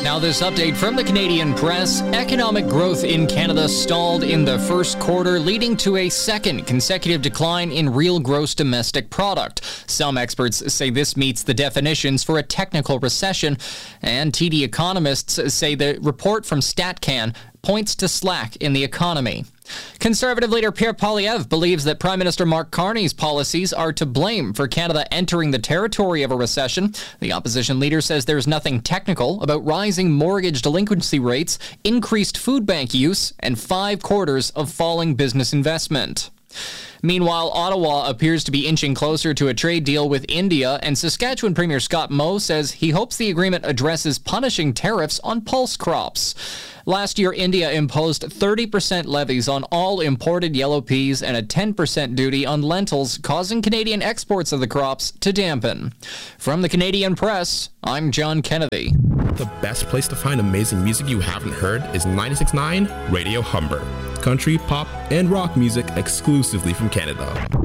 Now this update from the Canadian Press. Economic growth in Canada stalled in the first quarter, leading to a second consecutive decline in real gross domestic product. Some experts say this meets the definitions for a technical recession, and TD economists say the report from StatCan points to slack in the economy. Conservative leader Pierre Poilievre believes that Prime Minister Mark Carney's policies are to blame for Canada entering the territory of a recession. The opposition leader says there's nothing technical about rising mortgage delinquency rates, increased food bank use, and 5 quarters of falling business investment. Meanwhile, Ottawa appears to be inching closer to a trade deal with India, and Saskatchewan Premier Scott Moe says he hopes the agreement addresses punishing tariffs on pulse crops. Last year, India imposed 30% levies on all imported yellow peas and a 10% duty on lentils, causing Canadian exports of the crops to dampen. From the Canadian Press, I'm John Kennedy. The best place to find amazing music you haven't heard is 96.9 Radio Humber. Country, pop, and rock music exclusively from Canada.